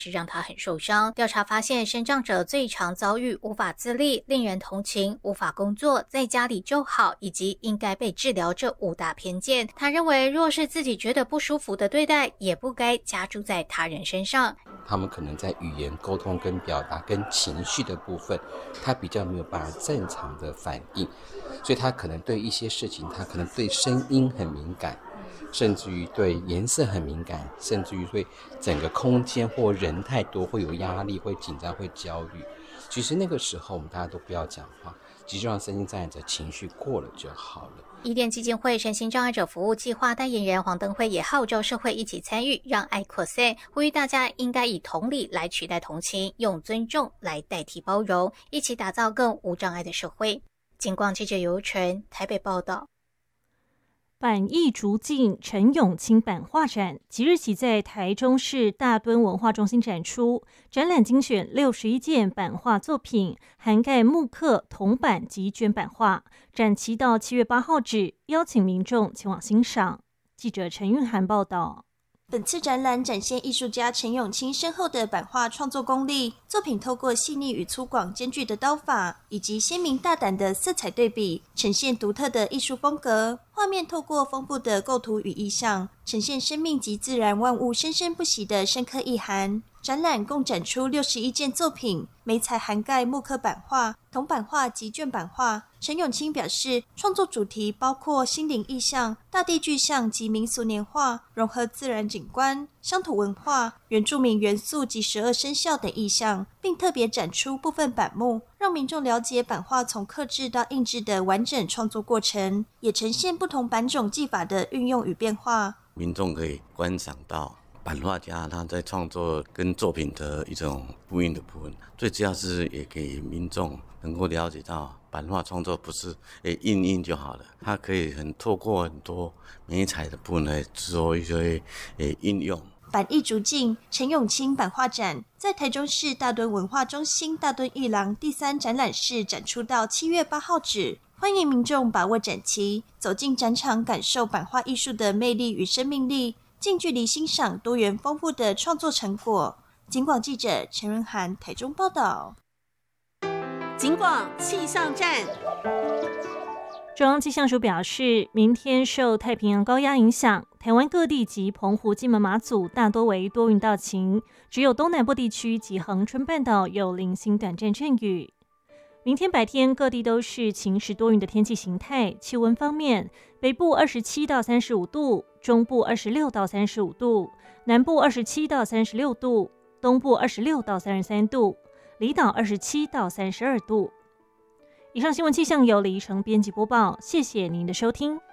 是让他很受伤。调查发现，身障者最常遭遇无法自立、令人同情、无法工作、在家里就好，以及应该被治疗这5大偏见。他认为，若是自己觉得不舒服的对待，也不该加诸在他人身上。 他们可能在语言沟通跟表达跟情绪的部分，他比较没有办法正常的反应，所以他可能对一些事情，他可能对声音很敏感，甚至于对颜色很敏感，甚至于对整个空间或人太多会有压力，会紧张，会焦虑。其实那个时候我们大家都不要讲话，其实让身心障碍者情绪过了就好了。 伊甸基金会身心障碍者服务计划代言人黄登辉也号召社会一起参与，让爱扩散，呼吁大家应该以同理来取代同情，用尊重来代替包容，一起打造更无障碍的社会。警广记者游纯台北报道。 板艺竹镜陈永清版画展即日起在台中市大墩文化中心展出，展览精选61件版画作品，涵盖木刻、铜版及卷版画，展期到7月8号止，邀请民众前往欣赏。记者陈韵涵报道。 本次展览展现艺术家陈永清深厚的版画创作功力，作品透过细腻与粗犷兼具的刀法，以及鲜明大胆的色彩对比，呈现独特的艺术风格。画面透过丰富的构图与意象，呈现生命及自然万物生生不息的深刻意涵。展览共展出61件作品，媒材涵盖木刻版画、铜版画及卷版画。陈永清表示，创作主题包括心灵意象、大地具象及民俗年画，融合自然景观、乡土文化、原住民元素及12生肖等意象，并特别展出部分版目，让民众了解版画从刻制到印制的完整创作过程，也呈现不同版种技法的运用与变化。 民众可以观赏到版画家他在创作跟作品的一种呼应的部分，最主要是也给民众能够了解到版画创作不是印就好了，它可以透过很多媒材的部分来做一些应用。 板艺竹镜陈永清版画展在台中市大墩文化中心大墩艺廊第3展览室展出到7月8号止，欢迎民众把握展期，走进展场感受版画艺术的魅力与生命力，近距离欣赏多元丰富的创作成果。警广记者陈润涵台中报道。 警广气象站。 中央气象署表示，明天受太平洋高压影响，台湾各地及澎湖、金门、马祖大多为多云到晴，只有东南部地区及恒春半岛有零星短暂阵雨。明天白天各地都是晴时多云的天气形态。气温方面，北部27到35度，中部26到35度，南部27到36度，东部26到33度，离岛27到32度。以上新闻气象由李怡成编辑播报，谢谢您的收听。